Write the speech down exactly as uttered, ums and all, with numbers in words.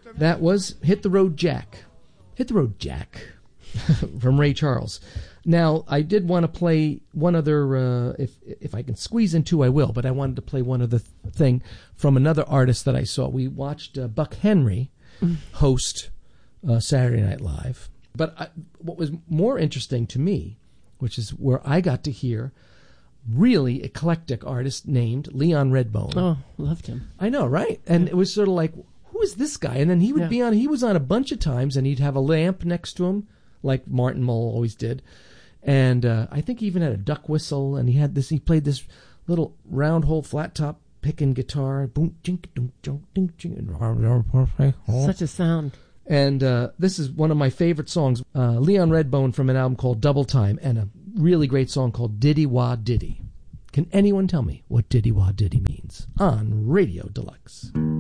That was Hit the Road Jack. Hit the Road Jack from Ray Charles. Now, I did want to play one other, uh, if if I can squeeze in two, I will, but I wanted to play one other th- thing from another artist that I saw. We watched uh, Buck Henry host uh, Saturday Night Live. But I, what was more interesting to me, which is where I got to hear really eclectic artist named Leon Redbone. Oh, loved him. I know, right? And yeah. It was sort of like, who is this guy? And then he would yeah. be on, he was on a bunch of times, and he'd have a lamp next to him, like Martin Mull always did. And uh, I think he even had a duck whistle, and he had this. He played this little round hole flat top picking guitar. Boom, jink, dunk, junk, dink, jink. Such a sound. And uh, this is one of my favorite songs, uh, Leon Redbone from an album called Double Time, and a really great song called Diddy Wah Diddy. Can anyone tell me what Diddy Wah Diddy means? On Radio Deluxe.